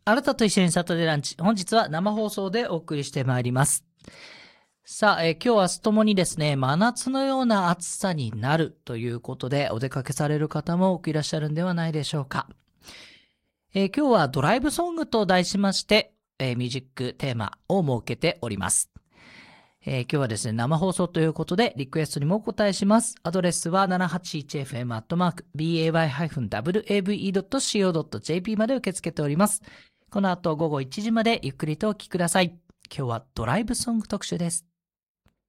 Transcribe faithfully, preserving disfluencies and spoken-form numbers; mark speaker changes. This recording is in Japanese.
Speaker 1: あなたと一緒にサタデーランチ。本日は生放送でお送りしてまいります。さあ、えー今日は明日ともにですね、真夏のような暑さになるということで、お出かけされる方も多くいらっしゃるんではないでしょうか。えー今日はドライブソングと題しまして、えーミュージックテーマを設けております。えー今日はですね、生放送ということで、リクエストにもお答えします。アドレスは ななはちいちエフエム アットマーク ベイ ワー ドット シーオー ドット ジェーピー まで受け付けております。この後午後いちじまでゆっくりとお聞きください。今日はドライブソング特集です。